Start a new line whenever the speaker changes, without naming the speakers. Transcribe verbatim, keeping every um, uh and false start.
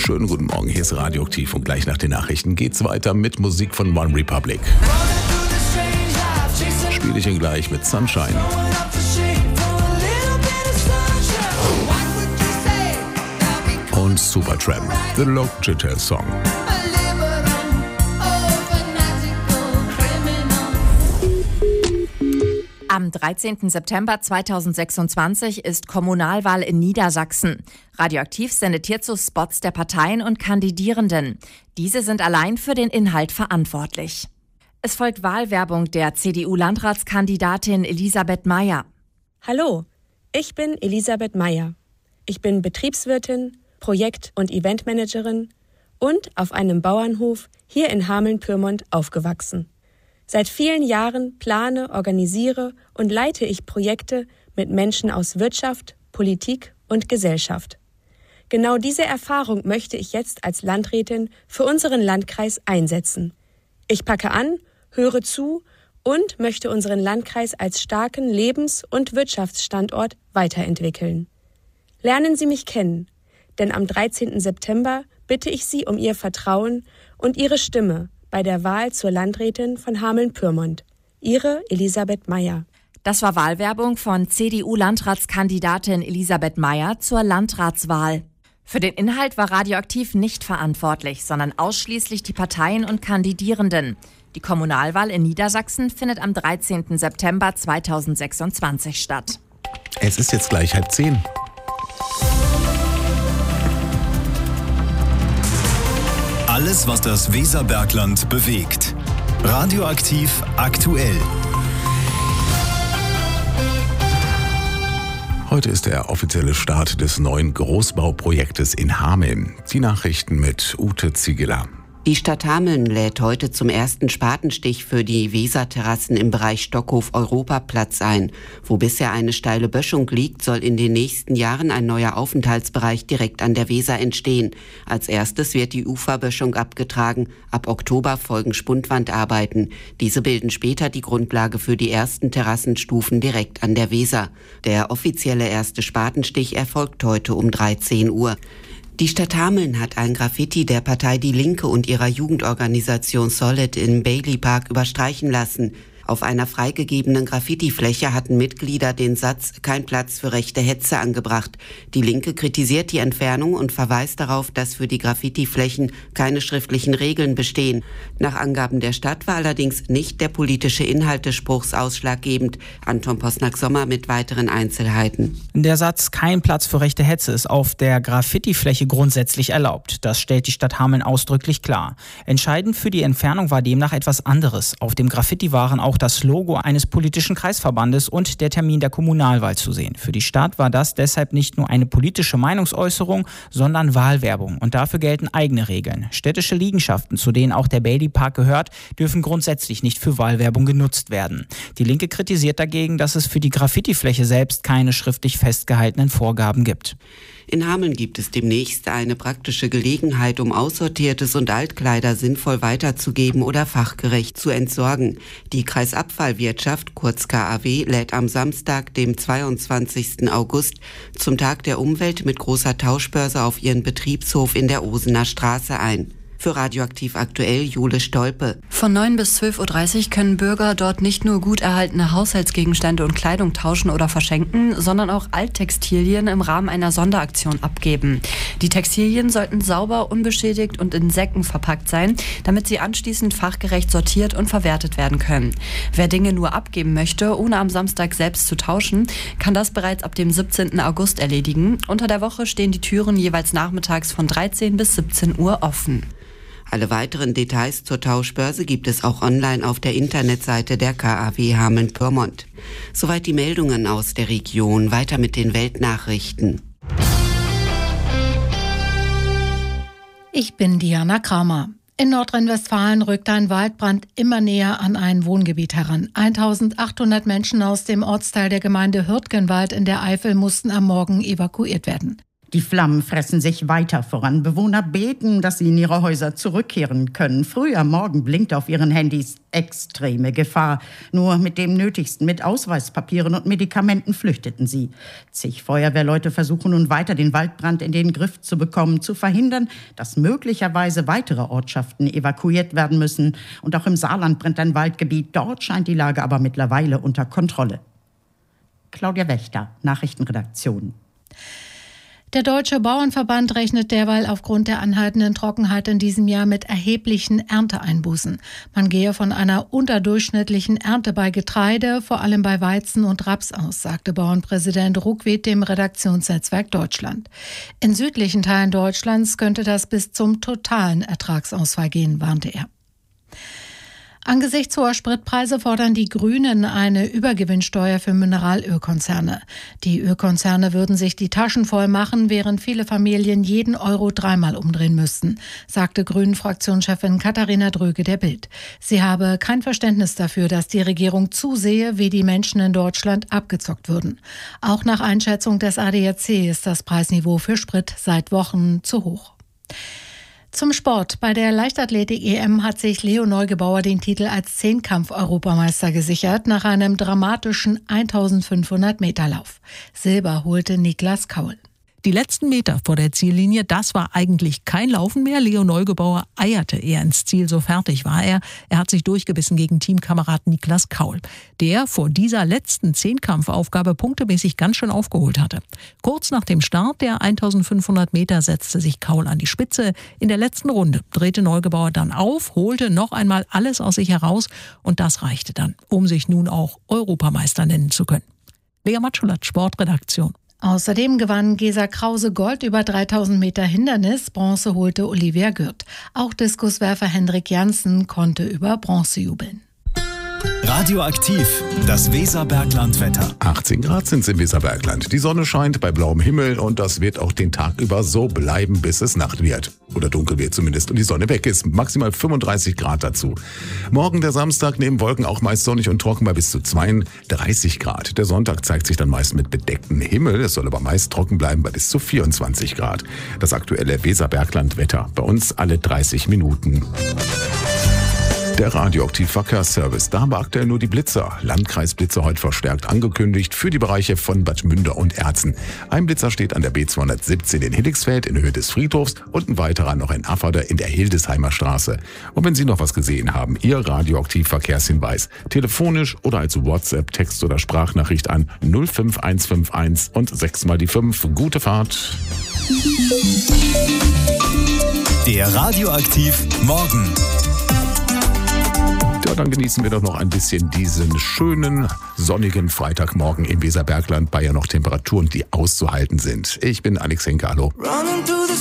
Schönen guten Morgen, hier ist Radioaktiv und gleich nach den Nachrichten geht's weiter mit Musik von One Republic. Spiele ich ihn gleich mit Sunshine. Und Supertramp, The Logical Song.
Am dreizehnten September zweitausendsechsundzwanzig ist Kommunalwahl in Niedersachsen. Radioaktiv sendet hierzu Spots der Parteien und Kandidierenden. Diese sind allein für den Inhalt verantwortlich. Es folgt Wahlwerbung der C D U-Landratskandidatin Elisabeth Meyer.
Hallo, ich bin Elisabeth Meyer. Ich bin Betriebswirtin, Projekt- und Eventmanagerin und auf einem Bauernhof hier in Hameln-Pyrmont aufgewachsen. Seit vielen Jahren plane, organisiere und leite ich Projekte mit Menschen aus Wirtschaft, Politik und Gesellschaft. Genau diese Erfahrung möchte ich jetzt als Landrätin für unseren Landkreis einsetzen. Ich packe an, höre zu und möchte unseren Landkreis als starken Lebens- und Wirtschaftsstandort weiterentwickeln. Lernen Sie mich kennen, denn am dreizehnten September bitte ich Sie um Ihr Vertrauen und Ihre Stimme bei der Wahl zur Landrätin von Hameln-Pyrmont. Ihre Elisabeth Meyer.
Das war Wahlwerbung von C D U-Landratskandidatin Elisabeth Meyer zur Landratswahl. Für den Inhalt war Radioaktiv nicht verantwortlich, sondern ausschließlich die Parteien und Kandidierenden. Die Kommunalwahl in Niedersachsen findet am dreizehnten September zweitausendsechsundzwanzig statt.
Es ist jetzt gleich halb zehn.
Alles, was das Weserbergland bewegt. Radioaktiv aktuell.
Heute ist der offizielle Start des neuen Großbauprojektes in Hameln. Die Nachrichten mit Ute Ziegeler.
Die Stadt Hameln lädt heute zum ersten Spatenstich für die Weserterrassen im Bereich Stockhof-Europaplatz ein. Wo bisher eine steile Böschung liegt, soll in den nächsten Jahren ein neuer Aufenthaltsbereich direkt an der Weser entstehen. Als erstes wird die Uferböschung abgetragen. Ab Oktober folgen Spundwandarbeiten. Diese bilden später die Grundlage für die ersten Terrassenstufen direkt an der Weser. Der offizielle erste Spatenstich erfolgt heute um dreizehn Uhr. Die Stadt Hameln hat ein Graffiti der Partei Die Linke und ihrer Jugendorganisation Solid im Bailey Park überstreichen lassen. Auf einer freigegebenen Graffitifläche hatten Mitglieder den Satz "Kein Platz für rechte Hetze" angebracht. Die Linke kritisiert die Entfernung und verweist darauf, dass für die Graffitiflächen keine schriftlichen Regeln bestehen. Nach Angaben der Stadt war allerdings nicht der politische Inhalt des Spruchs ausschlaggebend. Anton Posnack-Sommer mit weiteren Einzelheiten.
Der Satz "Kein Platz für rechte Hetze" ist auf der Graffitifläche grundsätzlich erlaubt. Das stellt die Stadt Hameln ausdrücklich klar. Entscheidend für die Entfernung war demnach etwas anderes. Auf dem Graffiti waren auch das Logo eines politischen Kreisverbandes und der Termin der Kommunalwahl zu sehen. Für die Stadt war das deshalb nicht nur eine politische Meinungsäußerung, sondern Wahlwerbung. Und dafür gelten eigene Regeln. Städtische Liegenschaften, zu denen auch der Bailey Park gehört, dürfen grundsätzlich nicht für Wahlwerbung genutzt werden. Die Linke kritisiert dagegen, dass es für die Graffitifläche selbst keine schriftlich festgehaltenen Vorgaben gibt.
In Hameln gibt es demnächst eine praktische Gelegenheit, um Aussortiertes und Altkleider sinnvoll weiterzugeben oder fachgerecht zu entsorgen. Die Kreisabfallwirtschaft, kurz K A W, lädt am Samstag, dem zweiundzwanzigsten August, zum Tag der Umwelt mit großer Tauschbörse auf ihren Betriebshof in der Osener Straße ein. Für Radioaktiv aktuell Jule Stolpe.
Von neun bis zwölf Uhr dreißig können Bürger dort nicht nur gut erhaltene Haushaltsgegenstände und Kleidung tauschen oder verschenken, sondern auch Alttextilien im Rahmen einer Sonderaktion abgeben. Die Textilien sollten sauber, unbeschädigt und in Säcken verpackt sein, damit sie anschließend fachgerecht sortiert und verwertet werden können. Wer Dinge nur abgeben möchte, ohne am Samstag selbst zu tauschen, kann das bereits ab dem siebzehnten August erledigen. Unter der Woche stehen die Türen jeweils nachmittags von dreizehn bis siebzehn Uhr offen.
Alle weiteren Details zur Tauschbörse gibt es auch online auf der Internetseite der K A W Hameln-Pyrmont. Soweit die Meldungen aus der Region. Weiter mit den Weltnachrichten.
Ich bin Diana Kramer. In Nordrhein-Westfalen rückt ein Waldbrand immer näher an ein Wohngebiet heran. eintausendachthundert Menschen aus dem Ortsteil der Gemeinde Hürtgenwald in der Eifel mussten am Morgen evakuiert werden.
Die Flammen fressen sich weiter voran. Bewohner beten, dass sie in ihre Häuser zurückkehren können. Früh am Morgen blinkt auf ihren Handys extreme Gefahr. Nur mit dem Nötigsten, mit Ausweispapieren und Medikamenten flüchteten sie. Zig Feuerwehrleute versuchen nun weiter, den Waldbrand in den Griff zu bekommen, zu verhindern, dass möglicherweise weitere Ortschaften evakuiert werden müssen. Und auch im Saarland brennt ein Waldgebiet. Dort scheint die Lage aber mittlerweile unter Kontrolle. Claudia Wächter, Nachrichtenredaktion.
Der Deutsche Bauernverband rechnet derweil aufgrund der anhaltenden Trockenheit in diesem Jahr mit erheblichen Ernteeinbußen. Man gehe von einer unterdurchschnittlichen Ernte bei Getreide, vor allem bei Weizen und Raps aus, sagte Bauernpräsident Ruckwied dem Redaktionsnetzwerk Deutschland. In südlichen Teilen Deutschlands könnte das bis zum totalen Ertragsausfall gehen, warnte er. Angesichts hoher Spritpreise fordern die Grünen eine Übergewinnsteuer für Mineralölkonzerne. Die Ölkonzerne würden sich die Taschen voll machen, während viele Familien jeden Euro dreimal umdrehen müssten, sagte Grünen-Fraktionschefin Katharina Dröge der Bild. Sie habe kein Verständnis dafür, dass die Regierung zusehe, wie die Menschen in Deutschland abgezockt würden. Auch nach Einschätzung des A D A C ist das Preisniveau für Sprit seit Wochen zu hoch. Zum Sport. Bei der Leichtathletik-E M hat sich Leo Neugebauer den Titel als Zehnkampf-Europameister gesichert nach einem dramatischen eintausendfünfhundert Meter Lauf. Silber holte Niklas Kaul.
Die letzten Meter vor der Ziellinie, das war eigentlich kein Laufen mehr. Leo Neugebauer eierte eher ins Ziel, so fertig war er. Er hat sich durchgebissen gegen Teamkamerad Niklas Kaul, der vor dieser letzten Zehnkampfaufgabe punktemäßig ganz schön aufgeholt hatte. Kurz nach dem Start der eintausendfünfhundert Meter setzte sich Kaul an die Spitze. In der letzten Runde drehte Neugebauer dann auf, holte noch einmal alles aus sich heraus und das reichte dann, um sich nun auch Europameister nennen zu können. Lea Matschulat, Sportredaktion.
Außerdem gewann Gesa Krause Gold über dreitausend Meter Hindernis, Bronze holte Olivia Gürt. Auch Diskuswerfer Hendrik Janssen konnte über Bronze jubeln.
Radioaktiv, das Weserbergland-Wetter.
achtzehn Grad sind es im Weserbergland. Die Sonne scheint bei blauem Himmel und das wird auch den Tag über so bleiben, bis es Nacht wird. Oder dunkel wird zumindest und die Sonne weg ist. Maximal fünfunddreißig Grad dazu. Morgen der Samstag neben Wolken auch meist sonnig und trocken bei bis zu zweiunddreißig Grad. Der Sonntag zeigt sich dann meist mit bedecktem Himmel. Es soll aber meist trocken bleiben bei bis zu vierundzwanzig Grad. Das aktuelle Weserbergland-Wetter. Bei uns alle dreißig Minuten. Der Radioaktiv-Verkehrsservice. Da haben wir aktuell nur die Blitzer. Landkreisblitzer heute verstärkt angekündigt für die Bereiche von Bad Münder und Erzen. Ein Blitzer steht an der B zweihundertsiebzehn in Hilligsfeld in Höhe des Friedhofs und ein weiterer noch in Afferder in der Hildesheimer Straße. Und wenn Sie noch was gesehen haben, Ihr Radioaktiv-Verkehrshinweis. Telefonisch oder als WhatsApp, Text oder Sprachnachricht an null fünf eins fünf eins und sechs mal die fünf. Gute Fahrt.
Der Radioaktiv Morgen.
Ja, dann genießen wir doch noch ein bisschen diesen schönen, sonnigen Freitagmorgen im Weserbergland bei ja noch Temperaturen, die auszuhalten sind. Ich bin Alex Henke, hallo.